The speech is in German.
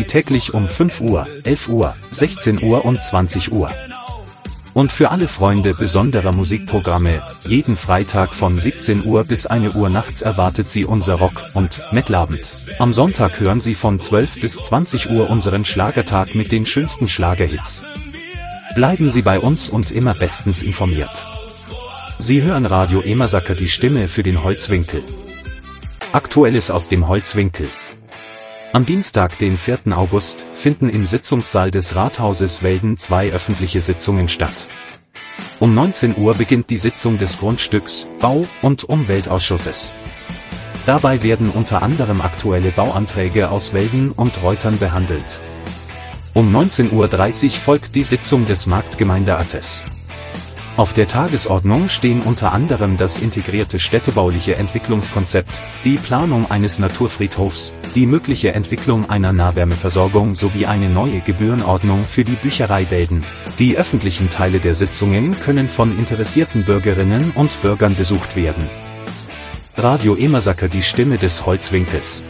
täglich um 5 Uhr, 11 Uhr, 16 Uhr und 20 Uhr. Und für alle Freunde besonderer Musikprogramme, jeden Freitag von 17 Uhr bis 1 Uhr nachts erwartet Sie unser Rock- und Metalabend. Am Sonntag hören Sie von 12 bis 20 Uhr unseren Schlagertag mit den schönsten Schlagerhits. Bleiben Sie bei uns und immer bestens informiert. Sie hören Radio Emersacker, die Stimme für den Holzwinkel. Aktuelles aus dem Holzwinkel. Am Dienstag, den 4. August, finden im Sitzungssaal des Rathauses Welden 2 öffentliche Sitzungen statt. Um 19 Uhr beginnt die Sitzung des Grundstücks-, Bau- und Umweltausschusses. Dabei werden unter anderem aktuelle Bauanträge aus Welden und Reutern behandelt. Um 19:30 Uhr folgt die Sitzung des Marktgemeinderates. Auf der Tagesordnung stehen unter anderem das integrierte städtebauliche Entwicklungskonzept, die Planung eines Naturfriedhofs, die mögliche Entwicklung einer Nahwärmeversorgung sowie eine neue Gebührenordnung für die Bücherei Welden. Die öffentlichen Teile der Sitzungen können von interessierten Bürgerinnen und Bürgern besucht werden. Radio Emersacker, die Stimme des Holzwinkels.